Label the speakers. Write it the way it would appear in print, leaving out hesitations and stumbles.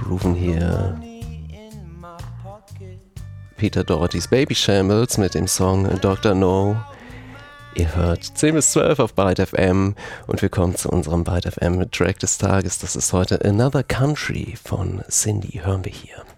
Speaker 1: grooven hier Peter Dohertys Baby Shambles mit dem Song Dr. No. Ihr hört 10 bis 12 auf Byte FM und wir kommen zu unserem Byte FM Track des Tages. Das ist heute Another Country von Cindy. Hören wir hier.